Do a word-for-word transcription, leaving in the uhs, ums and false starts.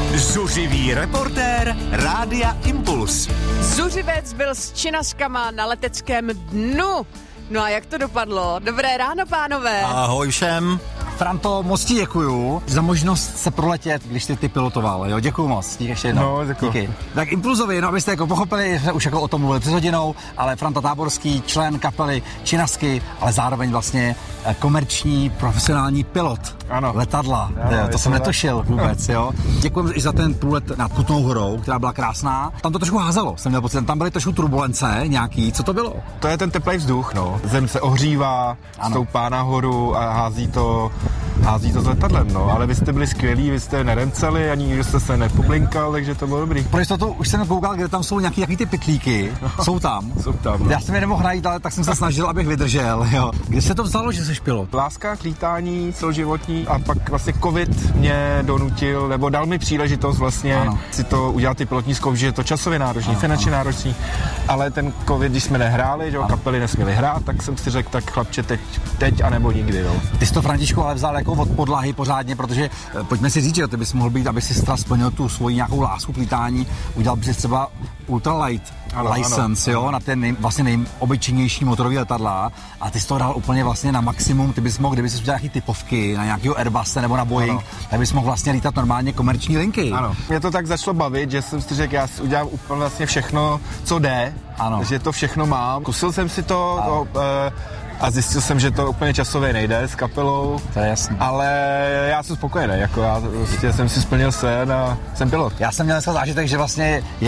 Zuřivý reportér Rádia Impuls. Zuřivec byl s činaskama na leteckém dnu. No a jak to dopadlo? Dobré ráno, pánové. Ahoj všem. Franto, moc ti děkuju za možnost se proletět, když ty ty pilotoval, jo, děkuju moc, díky ještě jednou. No, děkuju. Díky. Tak Impulzovi, no abyste jako pochopili, že jsme už jako o tom mluvili před hodinou, ale Franta Táborský, člen kapely Činasky, ale zároveň vlastně komerční, profesionální pilot ano. letadla, ano, jo, to jsem tak. netušil vůbec, jo. Děkujeme i za ten průlet nad Kutnou horou, která byla krásná. Tam to trošku házelo, jsem měl pocit, tam byly trošku turbulence nějaký, co to bylo? To je ten teplej vzduch, no. Zem se ohřívá, ano. stoupá nahoru a hází to, hází to s letadlem, no. Ale vy jste byli skvělí, vy jste nerenceli, ani nikdo jste se nepoblinkal, takže to bylo dobrý. Pro jistotu už jsem koukal, kde tam jsou nějaký, nějaký ty pytlíky, no. jsou tam. Jsou tam, no. Já jsem je nemohl najít, ale tak jsem se snažil, abych vydržel, jo. Kde se to vzalo, že jsi pilot? Láska k lítání celoživotní a pak vlastně covid mě donutil, nebo dal mi příležitost vlastně ano. si to udělat ty pilotní zkoušky, že je to časově náročný, ano, finančně ano. náročný, ale ten covid, když jsme nehráli, že jo, kapely nesměli hrát, tak jsem si řekl, tak chlapče, teď, teď anebo nikdy, no. Ty jsi to, Františku, ale vzal jako od podlahy pořádně, protože pojďme si říct, že ty bys mohl být, aby si splnil tu svoji nějakou lásku k lítání, udělal bys třeba ultralight ano, license, ano, jo, ano. na ten nej, vlastně nejobyčejnější motorový letadla a ty jsi to dal úplně vlastně na maximum, ty bys mohl, kdyby jsi udělal nějaký typovky na nějakého Airbuse nebo na Boeing, ano. tak bys mohl vlastně lítat normálně komerční linky. Ano. Mě to tak začalo bavit, že jsem si řekl, já si udělám úplně vlastně všechno, co jde, ano. že to všechno mám. Kusil jsem si to, to e, a zjistil jsem, že to úplně časově nejde s kapelou. To je jasný. Ale já jsem spokojený, jako já vlastně jsem si splnil sen a jsem pilot. Já jsem měl dneska zážitek, že vlastně